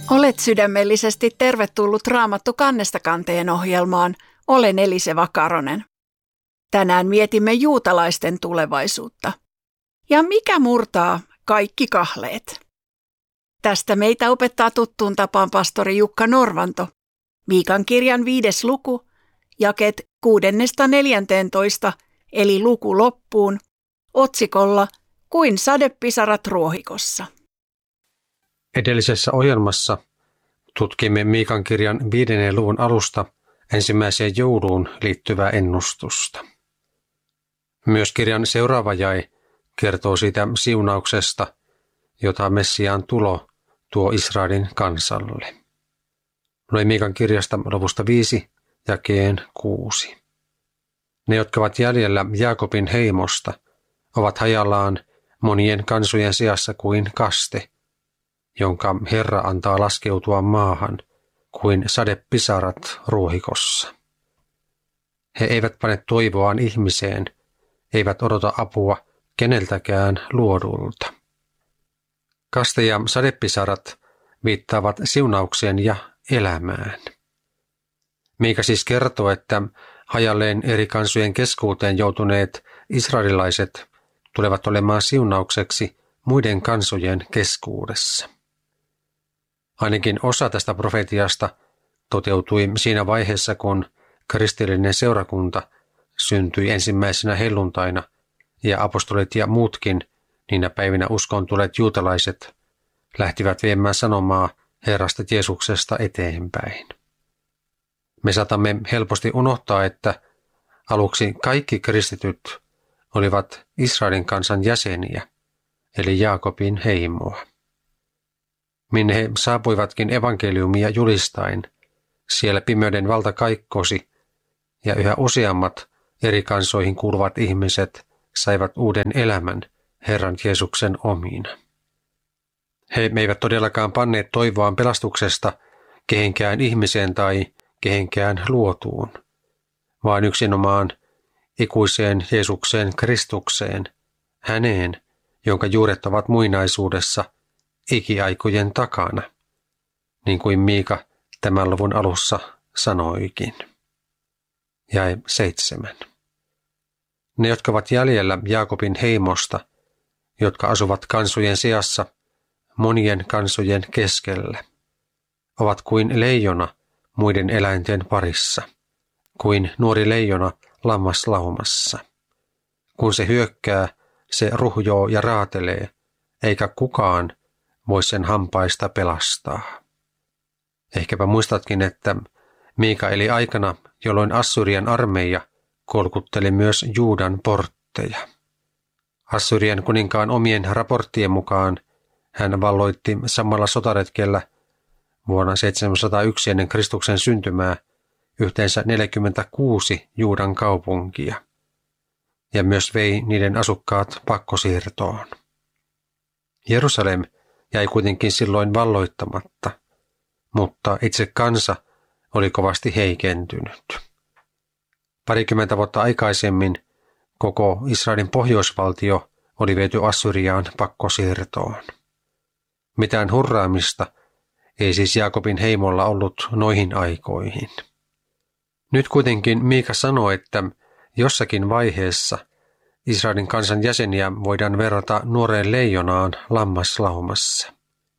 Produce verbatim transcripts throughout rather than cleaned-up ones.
Olet sydämellisesti tervetullut Raamattu kannesta kanteen ohjelmaan. Olen Elise Vakaronen. Tänään mietimme juutalaisten tulevaisuutta. Ja mikä murtaa kaikki kahleet? Tästä meitä opettaa tuttuun tapaan pastori Jukka Norvanto. Miikan kirjan viides luku, jakeet kuudennesta neljänteentoista, eli luku loppuun, otsikolla Kuin sadepisarat ruohikossa. Edellisessä ohjelmassa tutkimme Miikan kirjan viidennen luvun alusta ensimmäiseen jouluun liittyvää ennustusta. Myös kirjan seuraava jae kertoo siitä siunauksesta, jota Messiaan tulo tuo Israelin kansalle. Luen Miikan kirjasta luvusta viisi jakeen kuusi. Ne, jotka ovat jäljellä Jaakobin heimosta, ovat hajallaan monien kansojen seassa kuin kaste, jonka Herra antaa laskeutua maahan kuin sadepisarat ruohikossa. He eivät pane toivoaan ihmiseen, eivät odota apua keneltäkään luodulta. Kaste ja sadepisarat viittaavat siunaukseen ja elämään. Miika siis kertoo, että hajalleen eri kansojen keskuuteen joutuneet israelilaiset tulevat olemaan siunaukseksi muiden kansojen keskuudessa. Ainakin osa tästä profetiasta toteutui siinä vaiheessa, kun kristillinen seurakunta syntyi ensimmäisenä helluntaina ja apostolit ja muutkin niinä päivinä uskoon tulleet juutalaiset lähtivät viemään sanomaa Herrasta Jeesuksesta eteenpäin. Me saatamme helposti unohtaa, että aluksi kaikki kristityt olivat Israelin kansan jäseniä, eli Jaakobin heimoa. Minne he saapuivatkin evankeliumia julistain, siellä pimeyden valta kaikkosi, ja yhä useammat eri kansoihin kuuluvat ihmiset saivat uuden elämän Herran Jeesuksen omiina. He eivät todellakaan panneet toivoaan pelastuksesta kehenkään ihmiseen tai kehenkään luotuun, vaan yksinomaan ikuiseen Jeesukseen Kristukseen, häneen, jonka juuret ovat muinaisuudessa ikiaikojen takana, niin kuin Miika tämän luvun alussa sanoikin. Jae seitsemän. Ne, jotka ovat jäljellä Jaakobin heimosta, jotka asuvat kansojen seassa monien kansojen keskellä, ovat kuin leijona muiden eläinten parissa, kuin nuori leijona lammaslaumassa. Kun se hyökkää, se ruhjoo ja raatelee, eikä kukaan voi sen hampaista pelastaa. Ehkäpä muistatkin, että Miika eli aikana, jolloin Assyrian armeija kolkutteli myös Juudan portteja. Assyrian kuninkaan omien raporttien mukaan hän valloitti samalla sotaretkellä vuonna seitsemänsataayksi ennen Kristuksen syntymää yhteensä neljäkymmentäkuusi Juudan kaupunkia ja myös vei niiden asukkaat pakkosiirtoon. Jerusalem jäi kuitenkin silloin valloittamatta, mutta itse kansa oli kovasti heikentynyt. Parikymmentä vuotta aikaisemmin koko Israelin pohjoisvaltio oli viety Assyriaan pakkosiirtoon. Mitään hurraamista ei siis Jaakobin heimolla ollut noihin aikoihin. Nyt kuitenkin Miika sanoi, että jossakin vaiheessa Israelin kansan jäseniä voidaan verrata nuoreen leijonaan lammaslaumassa.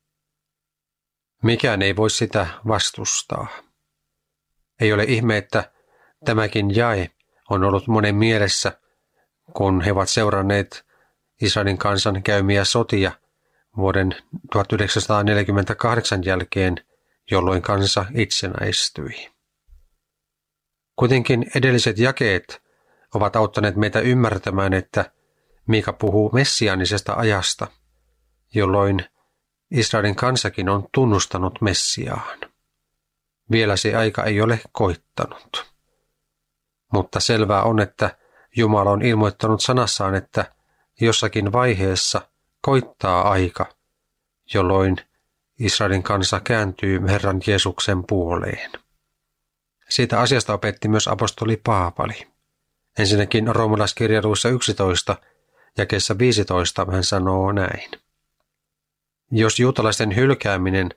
Mikään ei voi sitä vastustaa. Ei ole ihme, että tämäkin jae on ollut monen mielessä, kun he ovat seuranneet Israelin kansan käymiä sotia vuoden tuhatyhdeksänsataaneljäkymmentäkahdeksan jälkeen, jolloin kansa itsenäistyi. Kuitenkin edelliset jakeet ovat auttaneet meitä ymmärtämään, että Miika puhuu messiaanisesta ajasta, jolloin Israelin kansakin on tunnustanut Messiaan. Vielä se aika ei ole koittanut. Mutta selvää on, että Jumala on ilmoittanut sanassaan, että jossakin vaiheessa koittaa aika, jolloin Israelin kansa kääntyy Herran Jeesuksen puoleen. Siitä asiasta opetti myös apostoli Paavali. Ensinnäkin roomalaiskirjan luvussa yksitoista jakeessa viisitoista hän sanoo näin. Jos juutalaisten hylkääminen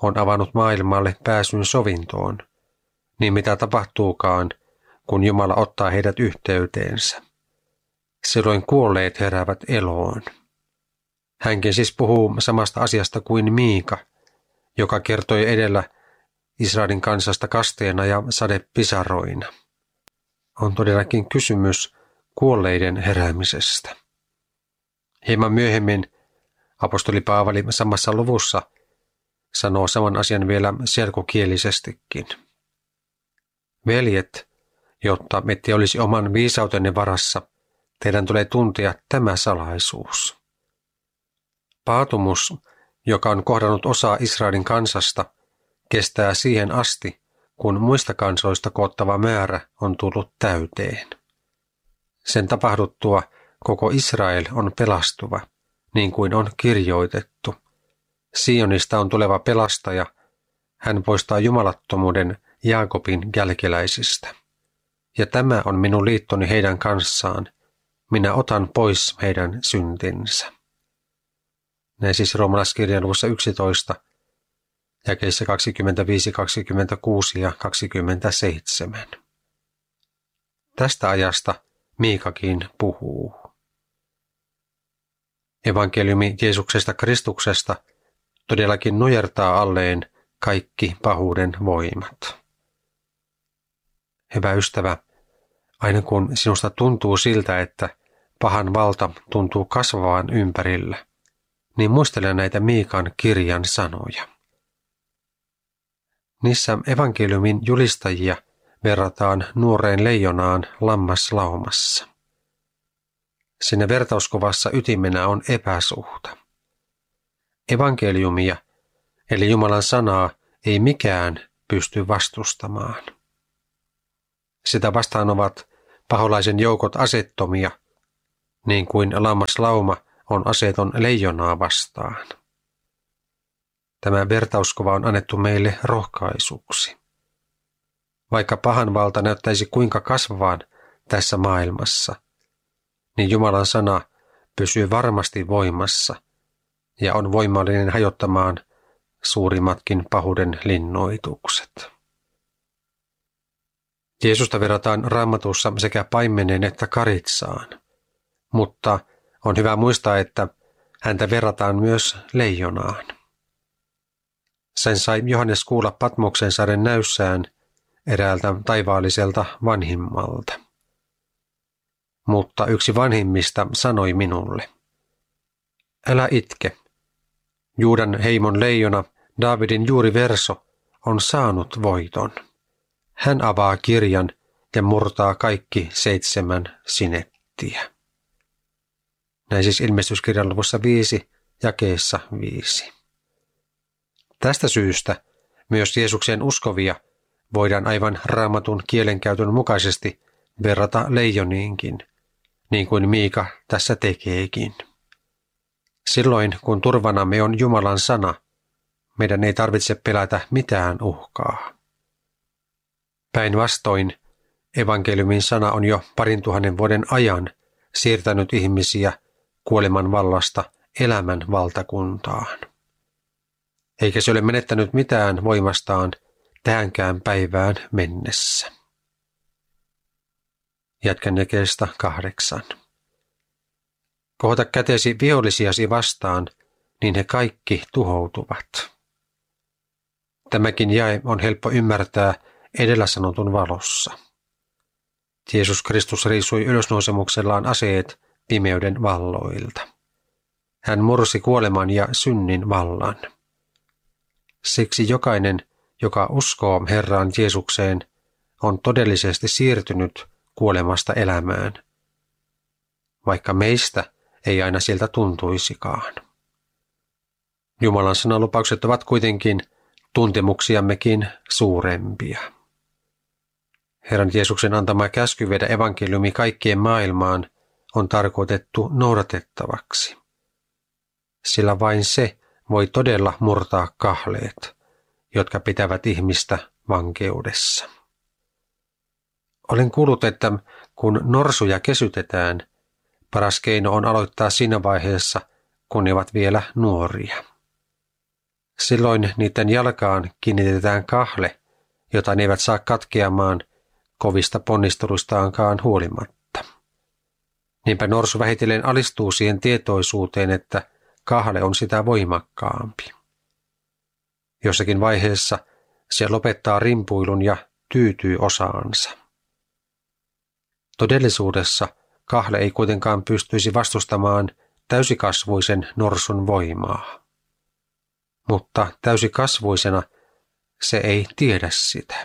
on avannut maailmalle pääsyn sovintoon, niin mitä tapahtuukaan, kun Jumala ottaa heidät yhteyteensä? Silloin kuolleet heräävät eloon. Hänkin siis puhuu samasta asiasta kuin Miika, joka kertoi edellä Israelin kansasta kasteena ja sadepisaroina. On todellakin kysymys kuolleiden heräämisestä. Hieman myöhemmin apostoli Paavali samassa luvussa sanoo saman asian vielä selkokielisestikin. Veljet, jotta ette olisi oman viisautenne varassa, teidän tulee tuntea tämä salaisuus. Paatumus, joka on kohdannut osaa Israelin kansasta, kestää siihen asti, kun muista kansoista koottava määrä on tullut täyteen. Sen tapahduttua koko Israel on pelastuva, niin kuin on kirjoitettu. Sionista on tuleva pelastaja, hän poistaa jumalattomuuden Jaakobin jälkeläisistä. Ja tämä on minun liittoni heidän kanssaan, minä otan pois heidän syntinsä. Näin siis roomalaiskirjan luvussa yksitoista, jakeissa kaksikymmentäviisi, kaksikymmentäkuusi ja kaksikymmentäseitsemän. Tästä ajasta Miikakin puhuu. Evankeliumi Jeesuksesta Kristuksesta todellakin nujertaa alleen kaikki pahuuden voimat. Hyvä ystävä, aina kun sinusta tuntuu siltä, että pahan valta tuntuu kasvavaan ympärillä, niin muistele näitä Miikan kirjan sanoja. Niissä evankeliumin julistajia verrataan nuoreen leijonaan lammaslaumassa. Siinä vertauskuvassa ytimenä on epäsuhta. Evankeliumia, eli Jumalan sanaa, ei mikään pysty vastustamaan. Sitä vastaan ovat paholaisen joukot asettomia, niin kuin lammaslauma on aseton leijonaa vastaan. Tämä vertauskuva on annettu meille rohkaisuksi. Vaikka pahan valta näyttäisi kuinka kasvavan tässä maailmassa, niin Jumalan sana pysyy varmasti voimassa ja on voimallinen hajottamaan suurimmatkin pahuuden linnoitukset. Jeesusta verrataan Raamatussa sekä paimeneen että karitsaan, mutta on hyvä muistaa, että häntä verrataan myös leijonaan. Sen sai Johannes kuulla Patmoksen saaren näyssään eräältä taivaalliselta vanhimmalta. Mutta yksi vanhimmista sanoi minulle, älä itke. Juudan heimon leijona, Daavidin juuri verso, on saanut voiton. Hän avaa kirjan ja murtaa kaikki seitsemän sinettiä. Näin siis ilmestyskirjan luvussa viisi, jakeessa viisi. Tästä syystä myös Jeesukseen uskovia voidaan aivan Raamatun kielenkäytön mukaisesti verrata leijoniinkin, niin kuin Miika tässä tekeekin. Silloin, kun turvanamme on Jumalan sana, meidän ei tarvitse pelätä mitään uhkaa. Päinvastoin, evankeliumin sana on jo parin tuhannen vuoden ajan siirtänyt ihmisiä kuoleman vallasta elämän valtakuntaan. Eikä se ole menettänyt mitään voimastaan tähänkään päivään mennessä. Jatkan jakeesta kahdeksan. Kohota kätesi vihollisiasi vastaan, niin he kaikki tuhoutuvat. Tämäkin jae on helppo ymmärtää edellä sanotun valossa. Jeesus Kristus riisui ylösnousemuksellaan aseet pimeyden valloilta. Hän mursi kuoleman ja synnin vallan. Siksi jokainen, joka uskoo Herraan Jeesukseen, on todellisesti siirtynyt kuolemasta elämään, vaikka meistä ei aina siltä tuntuisikaan. Jumalan sanalupaukset ovat kuitenkin tuntemuksiammekin suurempia. Herran Jeesuksen antama käsky viedä evankeliumi kaikkien maailmaan on tarkoitettu noudatettavaksi, sillä vain se voi todella murtaa kahleet, jotka pitävät ihmistä vankeudessa. Olen kuullut, että kun norsuja kesytetään, paras keino on aloittaa siinä vaiheessa, kun ne ovat vielä nuoria. Silloin niiden jalkaan kiinnitetään kahle, jota ne eivät saa katkeamaan kovista ponnistelustaankaan huolimatta. Niinpä norsu vähitellen alistuu siihen tietoisuuteen, että kahle on sitä voimakkaampi. Jossakin vaiheessa se lopettaa rimpuilun ja tyytyy osaansa. Todellisuudessa kahle ei kuitenkaan pystyisi vastustamaan täysikasvuisen norsun voimaa. Mutta täysikasvuisena se ei tiedä sitä.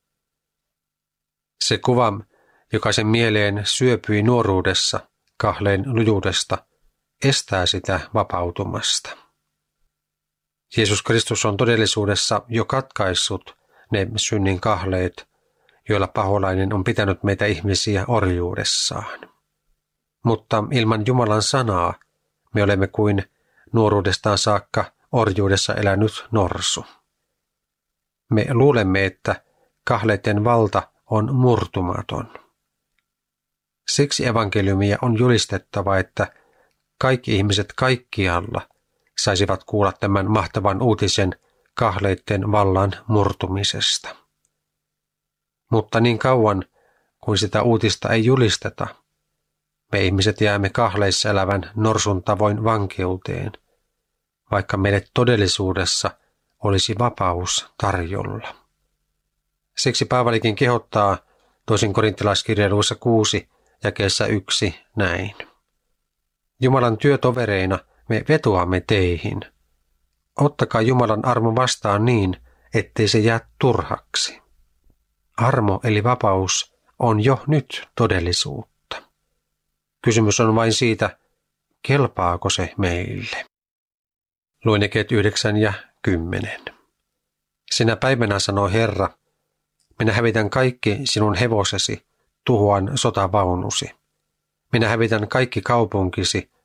Se kuva, joka sen mieleen syöpyi nuoruudessa kahleen lujuudesta, estää sitä vapautumasta. Jeesus Kristus on todellisuudessa jo katkaissut ne synnin kahleet, joilla paholainen on pitänyt meitä ihmisiä orjuudessaan. Mutta ilman Jumalan sanaa me olemme kuin nuoruudestaan saakka orjuudessa elänyt norsu. Me luulemme, että kahleiden valta on murtumaton. Siksi evankeliumia on julistettava, että kaikki ihmiset kaikkialla saisivat kuulla tämän mahtavan uutisen kahleiden vallan murtumisesta. Mutta niin kauan kuin sitä uutista ei julisteta, me ihmiset jäämme kahleissa elävän norsun tavoin vankeuteen, vaikka meille todellisuudessa olisi vapaus tarjolla. Siksi Paavalikin kehottaa toisen korintilaiskirjeen luvussa kuusi jakeessa yksi näin. Jumalan työtovereina me vetoamme teihin. Ottakaa Jumalan armo vastaan niin, ettei se jää turhaksi. Armo eli vapaus on jo nyt todellisuutta. Kysymys on vain siitä, kelpaako se meille. Luen jakeet yhdeksän ja kymmenen. Sinä päivänä sanoi Herra, minä hävitän kaikki sinun hevosesi, tuhoan sotavaunusi. Minä hävitän kaikki kaupunkisi,